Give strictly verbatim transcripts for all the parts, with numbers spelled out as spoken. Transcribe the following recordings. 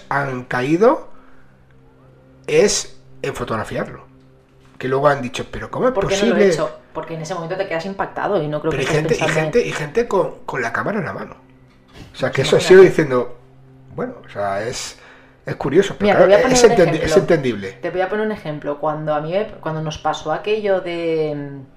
han caído es en fotografiarlo. Que luego han dicho, pero ¿cómo es ¿Por qué posible? no lo he hecho? Porque en ese momento te quedas impactado y no creo pero que hay gente, y estés pensando gente, en... y gente con, con la cámara en la mano. O sea, que Sí, eso imagínate. sigo diciendo, bueno, o sea, es, es curioso, pero Mira, te voy a claro, poner es, un entendi- ejemplo. es entendible. Te voy a poner un ejemplo. Cuando a mí me- cuando nos pasó aquello de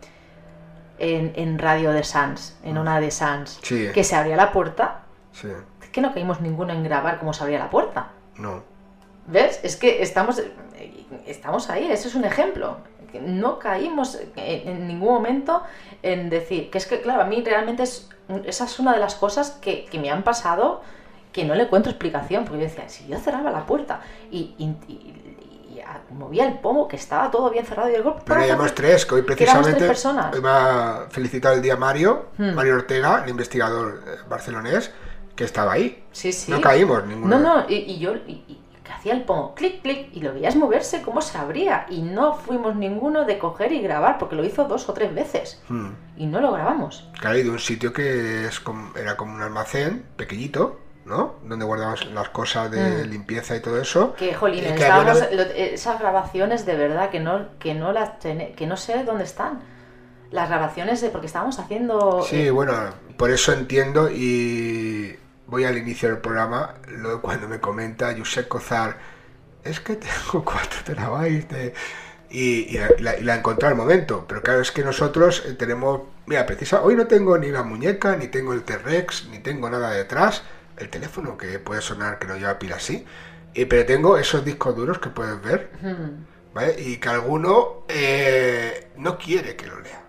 en, en radio de Sans, en una de Sans, Sí. que se abría la puerta, Sí, es que no caímos ninguno en grabar cómo se abría la puerta. no. ¿Ves? Es que estamos estamos ahí, eso es un ejemplo. No caímos en, en ningún momento en decir, que es que claro, a mí realmente es, esa es una de las cosas que, que me han pasado que no le encuentro explicación, porque yo decía, si yo cerraba la puerta y, y, y, y movía el pomo, que estaba todo bien cerrado y el golpe... Pero éramos tres, que hoy Que éramos precisamente tres personas. hoy me ha felicitado el día Mario, Hmm. Mario Ortega, el investigador eh, barcelonés, que estaba ahí. Sí, sí. No caímos ninguno. No, no, y, y yo y, y que hacía el pomo, clic, clic, y lo veías moverse, cómo se abría, y no fuimos ninguno de coger y grabar, porque lo hizo dos o tres veces, Hmm. y no lo grabamos. Claro, y de un sitio que es como, era como un almacén pequeñito, ¿no? Donde guardamos las cosas de Mm. limpieza y todo eso. Que, jolín, Y que estábamos, había una- lo- esas grabaciones de verdad que no, que no las ten- que no sé dónde están. Las grabaciones de, porque estábamos haciendo... Sí, eh, bueno, por eso entiendo y voy al inicio del programa, luego cuando me comenta Josep Cozar, es que tengo cuatro terabytes de... Y, y, la, y la- y la encontré al momento, pero claro, es que nosotros eh, tenemos, mira, precisa, hoy no tengo ni la muñeca, ni tengo el T-Rex, ni tengo nada detrás, el teléfono que puede sonar que no lleva pila así, y, pero tengo esos discos duros que puedes ver, hmm. ¿vale? Y que alguno eh, no quiere que lo lea.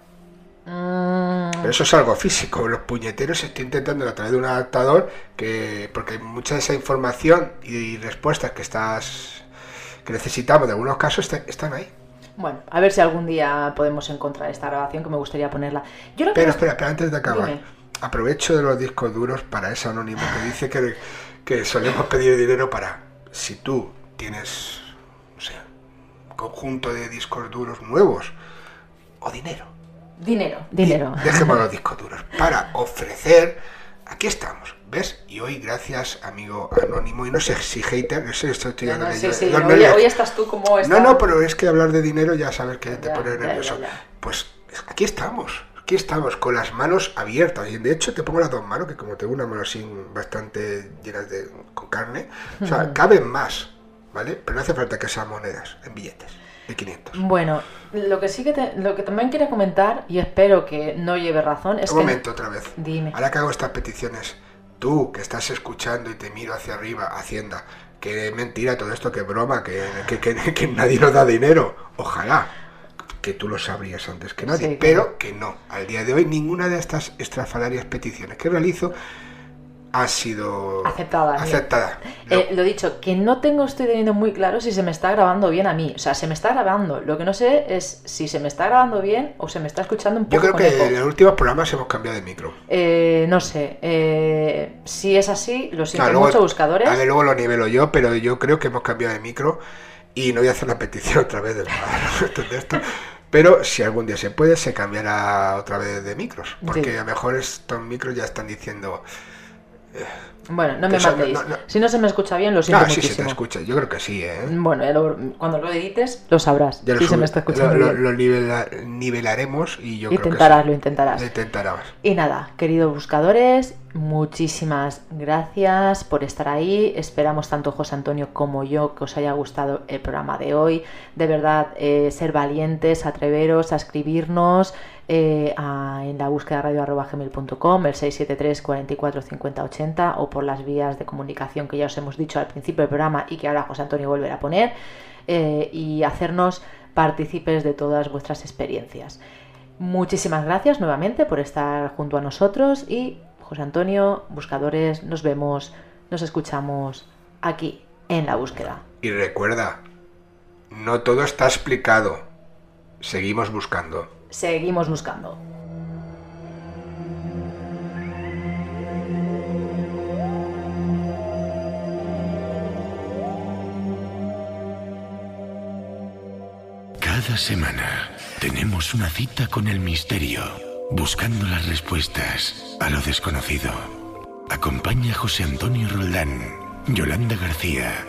Mm, Pero eso es algo físico. Los puñeteros estoy intentando a través de un adaptador que, porque mucha de esa información y respuestas que estás que necesitamos en algunos casos est- están ahí. bueno, a ver si algún día podemos encontrar esta grabación, que me gustaría ponerla. Yo lo que Pero no- espera, espera, antes de acabar, Dime. aprovecho de los discos duros para ese anónimo que dice que, que solemos pedir dinero para, si tú tienes, no sé, un conjunto de discos duros nuevos o dinero. Dinero, dinero. Y dejemos los discos duros para ofrecer. Aquí estamos, ¿ves? Y hoy, gracias, amigo anónimo, y no sé si hater, no sé, estoy No, no, dándole sí, yo- sí, los hoy, nervios. hoy estás tú como No, estás. no, pero es que hablar de dinero ya sabes que te Ya, pone ya, nervioso. ya, ya. Pues aquí estamos, aquí estamos, con las manos abiertas. Y de hecho te pongo las dos manos, que como tengo una mano así bastante llenas de con carne, o sea, Ujú. caben más, ¿vale? Pero no hace falta que sean monedas, en billetes de quinientos. Bueno, lo que sí que te- lo que también quería comentar, y espero que no lleve razón, es Un que... momento, otra vez. Dime. Ahora que hago estas peticiones, tú que estás escuchando y te miro hacia arriba, Hacienda, que es mentira todo esto, que broma, que, que, que- que nadie nos da dinero. Ojalá que tú lo sabrías antes que nadie, Sí, pero que no. Al día de hoy ninguna de estas estrafalarias peticiones que realizo ha sido Aceptada. mira. aceptada. Eh, lo dicho, que no tengo, estoy teniendo muy claro si se me está grabando bien a mí. O sea, se me está grabando. Lo que no sé es si se me está grabando bien o se me está escuchando un poco Yo creo con que eco. en los últimos programas hemos cambiado de micro. Eh, no sé. eh, si es así, lo siento Claro, luego- mucho, buscadores. A ver, luego lo nivelo yo, pero yo creo que hemos cambiado de micro y no voy a hacer la petición otra vez de, de esto. Pero si algún día se puede, se cambiará otra vez de micros. Porque Sí. a lo mejor estos micros ya están diciendo... Bueno, no me Eso, no, matéis. no, no. Si no se me escucha bien, lo siento Ah, sí, se te muchísimo. escucha. Yo creo que sí, ¿eh? Bueno, ya lo- cuando lo edites, lo sabrás. Ya lo si se sube- me está escuchando lo, lo- bien. lo nivela- nivelaremos y yo creo Intentarás, que sí. lo intentarás. Lo intentarás. Y nada, queridos buscadores, muchísimas gracias por estar ahí. Esperamos tanto José Antonio como yo que os haya gustado el programa de hoy. De verdad, eh, ser valientes, atreveros a escribirnos eh, a, en la búsqueda radio arroba gmail punto com, el seis siete tres, cuatro cuatro, cinco cero ocho cero, o por las vías de comunicación que ya os hemos dicho al principio del programa y que ahora José Antonio volverá a poner, eh, y hacernos partícipes de todas vuestras experiencias. Muchísimas gracias nuevamente por estar junto a nosotros y José Antonio, buscadores, nos vemos, nos escuchamos aquí en La Búsqueda. Y recuerda, no todo está explicado. Seguimos buscando. Seguimos buscando. Cada semana tenemos una cita con el misterio, buscando las respuestas a lo desconocido. Acompaña a José Antonio Roldán, Yolanda García